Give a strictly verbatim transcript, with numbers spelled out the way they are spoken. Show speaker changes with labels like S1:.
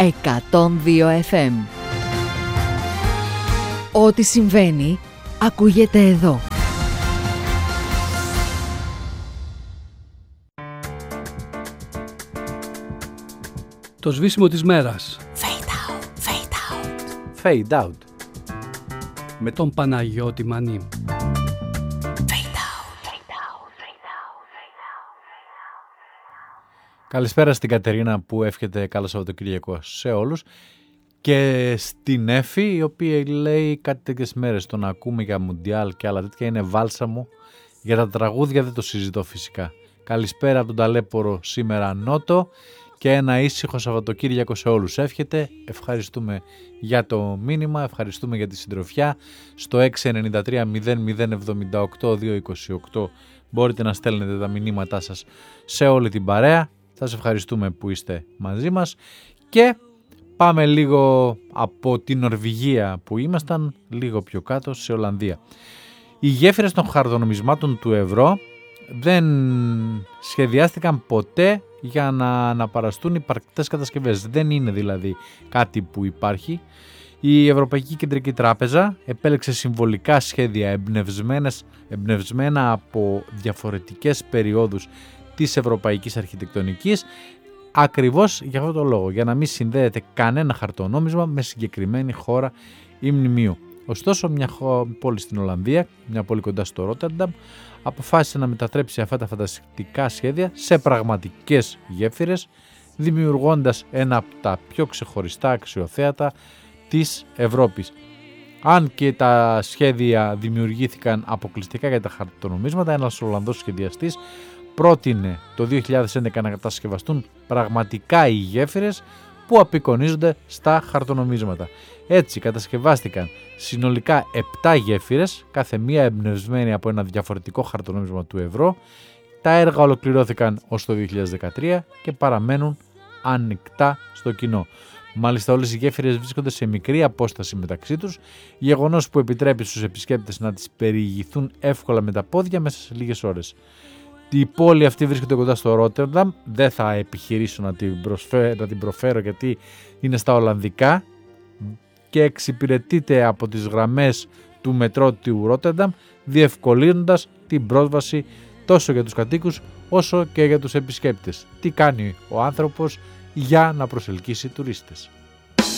S1: εκατόν δύο εφ εμ. Ό,τι συμβαίνει, ακούγεται εδώ.
S2: Το σβήσιμο της μέρας.
S1: Fade out, fade out.
S3: Fade out.
S2: Με τον Παναγιώτη Μανί.
S3: Καλησπέρα στην Κατερίνα που εύχεται καλό Σαββατοκύριακο σε όλους και στην Έφη η οποία λέει κάτι τέτοιες μέρες το να ακούμε για Μουντιάλ και άλλα τέτοια είναι βάλσαμο. Για τα τραγούδια δεν το συζητώ φυσικά. Καλησπέρα από τον ταλέπορο σήμερα Νότο και ένα ήσυχο Σαββατοκύριακο σε όλους εύχεται. Ευχαριστούμε για το μήνυμα, ευχαριστούμε για τη συντροφιά. Στο έξι εννιά τρία μηδέν μηδέν εβδομήντα οκτώ διακόσια είκοσι οκτώ μπορείτε να στέλνετε τα μηνύματά σας σε όλη την παρέα. Θα σας ευχαριστούμε που είστε μαζί μας και πάμε λίγο από την Νορβηγία που ήμασταν λίγο πιο κάτω σε Ολλανδία. Οι γέφυρες των χαρτονομισμάτων του ευρώ δεν σχεδιάστηκαν ποτέ για να αναπαραστούν υπαρκτές κατασκευές. Δεν είναι δηλαδή κάτι που υπάρχει. Η Ευρωπαϊκή Κεντρική Τράπεζα επέλεξε συμβολικά σχέδια εμπνευσμένα από διαφορετικές περιόδους της ευρωπαϊκής αρχιτεκτονικής ακριβώς για αυτό το λόγο, για να μην συνδέεται κανένα χαρτονόμισμα με συγκεκριμένη χώρα ή μνημείο. Ωστόσο, μια πόλη στην Ολλανδία, μια πόλη κοντά στο Ρότερνταμ, αποφάσισε να μετατρέψει αυτά τα φανταστικά σχέδια σε πραγματικές γέφυρες, δημιουργώντας ένα από τα πιο ξεχωριστά αξιοθέατα της Ευρώπης. Αν και τα σχέδια δημιουργήθηκαν αποκλειστικά για τα χαρτονομίσματα, ένας Ολλανδός σχεδιαστής πρότεινε το δύο χιλιάδες έντεκα να κατασκευαστούν πραγματικά οι γέφυρες που απεικονίζονται στα χαρτονομίσματα. Έτσι κατασκευάστηκαν συνολικά επτά γέφυρες, κάθε μία εμπνευσμένη από ένα διαφορετικό χαρτονόμισμα του ευρώ. Τα έργα ολοκληρώθηκαν ως το δύο χιλιάδες δεκατρία και παραμένουν ανοιχτά στο κοινό. Μάλιστα όλες οι γέφυρες βρίσκονται σε μικρή απόσταση μεταξύ τους, γεγονός που επιτρέπει στους επισκέπτες να τις περιηγηθούν εύκολα με τα πόδια μέσα σε λίγες ώρες. Η πόλη αυτή βρίσκεται κοντά στο Ρότερνταμ, δεν θα επιχειρήσω να την, προσφέρω, να την προφέρω γιατί είναι στα Ολλανδικά και εξυπηρετείται από τις γραμμές του μετρό του Ρότερνταμ, διευκολύνοντας την πρόσβαση τόσο για τους κατοίκους όσο και για τους επισκέπτες. Τι κάνει ο άνθρωπος για να προσελκύσει τουρίστες.